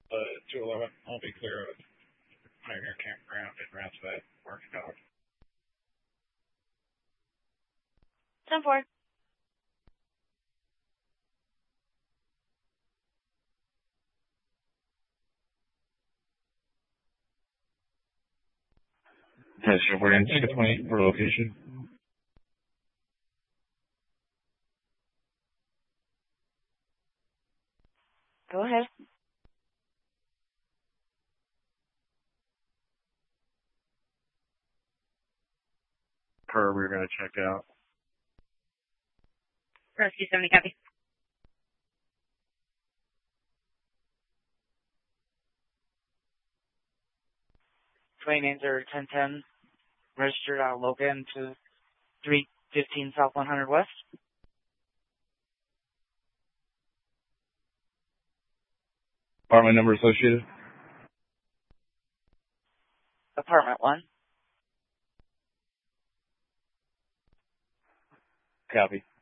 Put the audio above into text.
211, I'll be clear of Pioneer Campground and route to that working dog. 10-4. Yes, we're in 628 for location. Go ahead. We're going to check out. Rescue 70, copy. Train names are 1010, registered out of Logan to 315 South 100 West. Apartment number associated? Apartment 1. Copy.